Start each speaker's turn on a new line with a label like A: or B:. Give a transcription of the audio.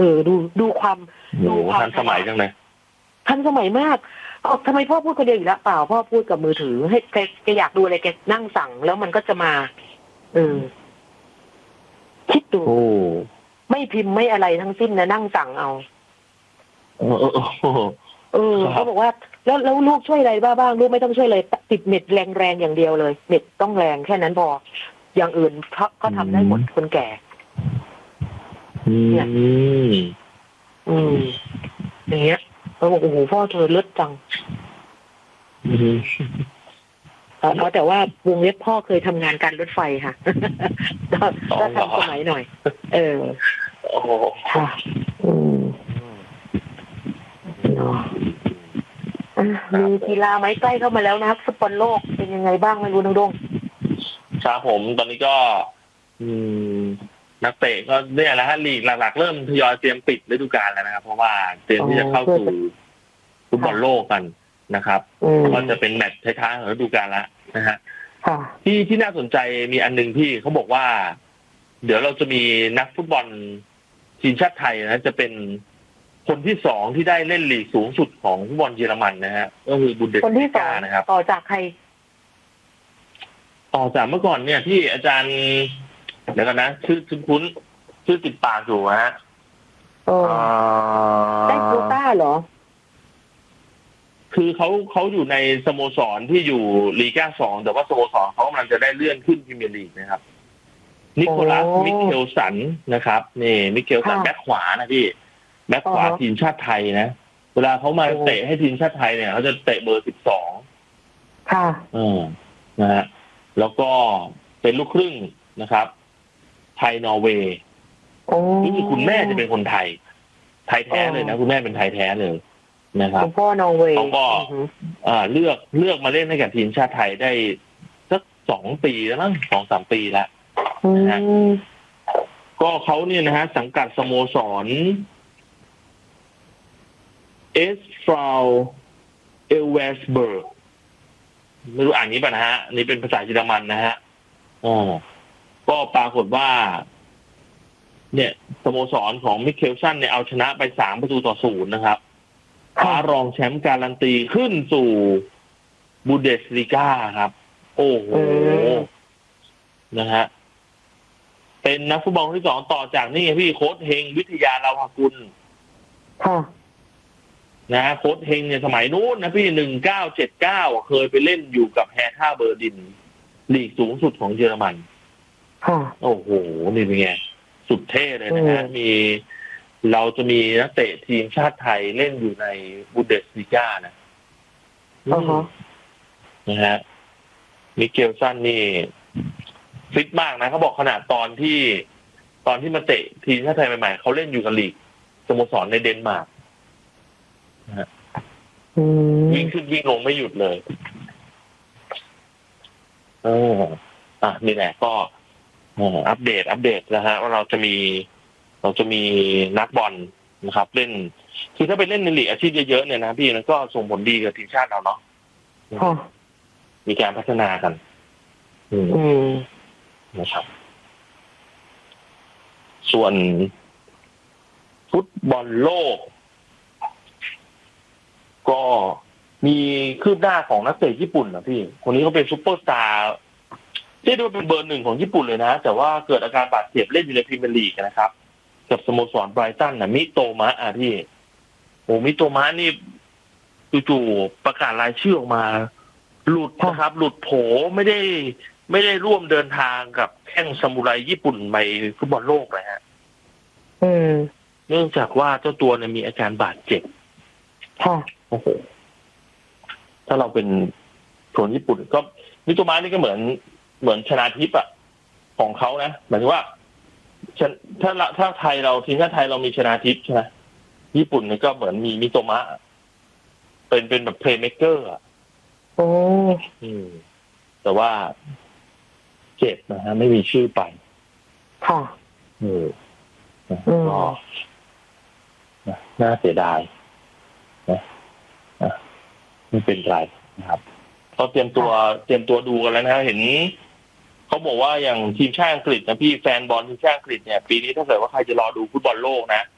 A: ดูความ
B: ทันสมัยจังเลย
A: ทันสมัยมากทำไมพ่อพูดคนเดียวอีกแล้วเปล่าพ่อพูดกับมือถือให้แกอยากดูอะไรแกนั่งสั่งแล้วมันก็จะมาคิดดูไม่พิมพ์ไม่อะไรทั้งสิ้นนะนั่งสั่งเอาเขาบอกว่าแล้วลูกช่วยอะไรบ้างลูกไม่ต้องช่วยเลยติดเน็ตแรงอย่างเดียวเลยเน็ตต้องแรงแค่นั้นพออย่างอื่นก็ทำได้หมดคนแก่เนี่ยอย่างเงี้ยเขาบอกโอ้โหพ่อเธอเลิศจังแต่ว่าวงเล็บพ่อเคยทำงานการรถไฟค่ะก็ทันสมัยหน่อย
B: โอ้โห
A: ค่ะมีกีฬาไหมใกล้เข้ามาแล้วนะครับฟุตบอลโลกเป็นยังไงบ้างไม่รู้น้องดง
B: ครับผมตอนนี้ก็นักเตะก็เนี่ยแหละฮะลีกหลักๆเริ่มทยอยเตรียมปิดฤดูกาลแล้วนะครับเพราะว่าเตรียมที่จะเข้าสู่ฟุตบอลโลกกันนะครับก็จะเป็นแมตช์ท้ายๆของฤดูกาลแล้วนะฮะที่น่าสนใจมีอันนึงที่เขาบอกว่าเดี๋ยวเราจะมีนักฟุตบอลทีมชาติไทยนะจะเป็นคนที่สองที่ได้เล่นลีกสูงสุดของฟุตบอลเยอรมันนะฮะก็คือบุนเดสลีกานะครับ
A: ต่อจากใคร
B: ต่อจากเมื่อก่อนเนี่ยที่อาจารย์เดี๋ยวกันนะชื่อติดปากอยู่ฮะ
A: ได้โควต้าเหรอ
B: คือเขาอยู่ในสโมสรที่อยู่ลีก้า2แต่ว่าสโมสรเขากำลังจะได้เลื่อนขึ้นพรีเมียร์ลีกนะครับนิโคลัสมิเคลสันนะครับนี่มิเคลสันแบ็คขวานะพี่แบ็คขวาทีมชาติไทยนะเวลาเขามาเตะให้ทีมชาติไทยเนี่ยเขาจะเตะเบอร์12
A: ค่ะ
B: นะฮะแล้วก็เป็นลูกครึ่งนะครับไทยนอร์เวย์รู้สึกคุณแม่จะเป็นคนไทยแท้เลยนะคุณแม่เป็นไทยแท้เลยนะครับ
A: พ่อนอร์เวย์
B: เขาก็เลือกมาเล่นให้กับทีมชาติไทยได้สัก2 ปีแล้วมั้ง2-3 ปีแล้วนะฮะก็เขาเนี่ยนะฮะสังกัดสโมสรเอสฟราวเอลเวสเบิร์กไม่รู้อ่านนี้ป่ะนะฮะนี่เป็นภาษาเยอรมันนะฮะก็ปรากฏว่าเนี่ยสโมสรของมิเคลสันเนี่ยเอาชนะไป3-0นะครับคว้ารองแชมป์การันตีขึ้นสู่บูเดสลีกาครับโอ้โหนะฮะเป็นนักฟุตบอลที่2ต่อจากนี่พี่โค้ชเฮงวิทยาลาวกุลนะโค้ชเฮงเนี่ยสมัยนู้นนะพี่1979เคยไปเล่นอยู่กับแฮท่าเบอร์ดินลีกสูงสุดของเยอรมันโอ้โหนี่เป็นไงสุดเท่เลยนะฮะเราจะมีนักเตะทีมชาติไทยเล่นอยู่ในบูเดสลีกานะฮะมิเกลสันนี่ฟิตมากนะเขาบอกขนาดตอนที่มาเตะทีมชาติไทยใหม่ๆเขาเล่นอยู่กับลีกสโมสรในเดนมาร์กนะฮะวิ่งขึ้นวิ่งลงไม่หยุดเลยนี่แหละก็อัปเดตนะฮะว่าเราจะมีนักบอลนะครับเล่นคือถ้าไปเล่นในลีกอาชีพเยอะๆเนี่ยนะพี่มันก็ส่งผลดีกับทีมชาติเราเนาะมีการพัฒนากันนะครับส่วนฟุตบอลโลกก็มีคืบหน้าของนักเตะญี่ปุ่นนะพี่คนนี้เขาเป็นซุปเปอร์สตาร์ที่ดูเป็นเบอร์ 1ของญี่ปุ่นเลยนะแต่ว่าเกิดอาการบาดเจ็บเล่นอยู่ในพรีเมียร์ลีกนะครับกับสโมสรไบรตันนะมิโตมะพี่มิโตมะนี่จู่ๆประกาศรายชื่อออกมาหลุดนะครับหลุดโผไม่ได้ร่วมเดินทางกับแข้งซามูไรญี่ปุ่นไปฟุตบอลโลกเลยฮะเนื่องจากว่าเจ้าตัวเนี่ยมีอาการบาดเจ็บโอ้โหถ้าเราเป็นคนญี่ปุ่นก็มิโตมะนี่ก็เหมือนชนาทิพย์อะของเขานะหมายถึงว่าถ้าไทยเราทีมชาติไทยเรามีชนาทิพย์ใช่ไหมญี่ปุ่นนี่ก็เหมือนมีมิโตมะเป็นแบบเพลย์เมคเกอร์อ่ะแต่ว่าเจ็บนะฮะไม่มีชื่อไปก็น่าเสียดายนะไม่เป็นไรนะครับก็เตรียมตัวดูกันแล้วนะเห็นเขาบอกว่าอย่างทีมชาติอังกฤษนะพี่แฟนบอลทีมชาติอังกฤษเนี่ยปีนี้ถ้าเกิดว่าใครจะรอดูฟุตบอลโลกนะ